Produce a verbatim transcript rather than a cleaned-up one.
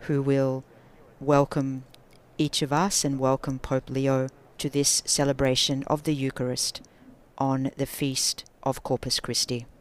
who will welcome each of us and welcome Pope Leo to this celebration of the Eucharist on the feast of Corpus Christi.